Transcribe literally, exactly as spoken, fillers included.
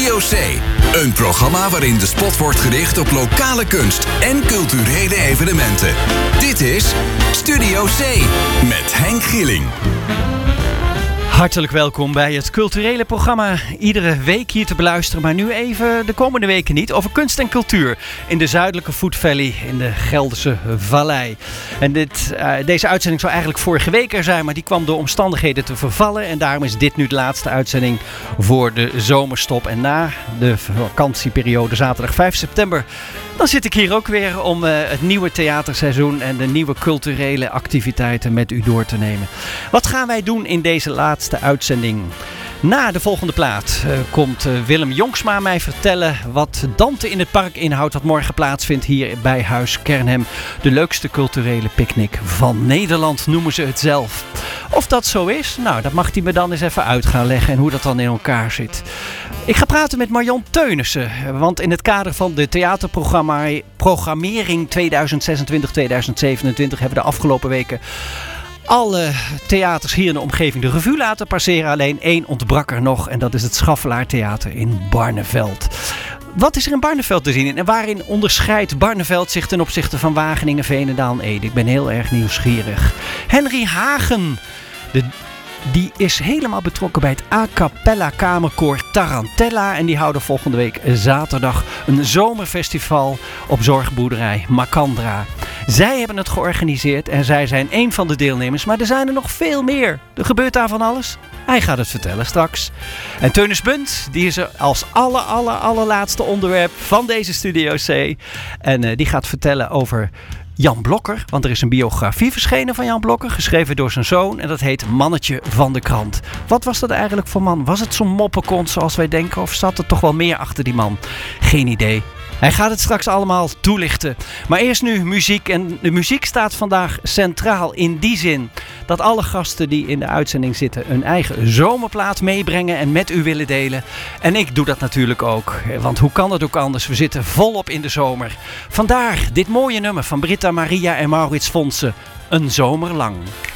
Studio C. Een programma waarin de spot wordt gericht op lokale kunst en culturele evenementen. Dit is Studio C met Henk Gieling. Hartelijk welkom bij het culturele programma. Iedere week hier te beluisteren, maar nu even de komende weken niet. Over kunst en cultuur in de zuidelijke Food Valley in de Gelderse Vallei. En dit, uh, deze uitzending zou eigenlijk vorige week er zijn, maar die kwam door omstandigheden te vervallen. En daarom is dit nu de laatste uitzending voor de zomerstop. En na de vakantieperiode, zaterdag vijf september, dan zit ik hier ook weer om uh, het nieuwe theaterseizoen en de nieuwe culturele activiteiten met u door te nemen. Wat gaan wij doen in deze laatste uitzending? Na de volgende plaat uh, komt uh, Willem Jongsma mij vertellen wat Dante in het Park inhoudt, wat morgen plaatsvindt hier bij Huis Kernhem. De leukste culturele picknick van Nederland noemen ze het zelf. Of dat zo is? Nou, dat mag hij me dan eens even uit gaan leggen en hoe dat dan in elkaar zit. Ik ga praten met Marion Teunissen, want in het kader van de theaterprogrammering tweeduizend zesentwintig tweeduizend zevenentwintig hebben we de afgelopen weken alle theaters hier in de omgeving de revue laten passeren. Alleen één ontbrak er nog en dat is het Schaffelaar Theater in Barneveld. Wat is er in Barneveld te zien en waarin onderscheidt Barneveld zich ten opzichte van Wageningen, Veenendaal en Ede? Ik ben heel erg nieuwsgierig. Henry Hagen, de Die is helemaal betrokken bij het a cappella kamerkoor Tarantella. En die houden volgende week zaterdag een zomerfestival op zorgboerderij Macandra. Zij hebben het georganiseerd en zij zijn één van de deelnemers. Maar er zijn er nog veel meer. Er gebeurt daar van alles. Hij gaat het vertellen straks. En Teunis Bunt, die is er als aller, aller, allerlaatste onderwerp van deze Studio C. En uh, die gaat vertellen over Jan Blokker, want er is een biografie verschenen van Jan Blokker, geschreven door zijn zoon en dat heet Mannetje van de Krant. Wat was dat eigenlijk voor man? Was het zo'n moppenkont zoals wij denken of zat er toch wel meer achter die man? Geen idee. Hij gaat het straks allemaal toelichten. Maar eerst nu muziek. En de muziek staat vandaag centraal in die zin dat alle gasten die in de uitzending zitten een eigen zomerplaat meebrengen en met u willen delen. En ik doe dat natuurlijk ook. Want hoe kan het ook anders? We zitten volop in de zomer. Vandaar dit mooie nummer van Britta Maria en Maurits Fonsen. Een zomer lang.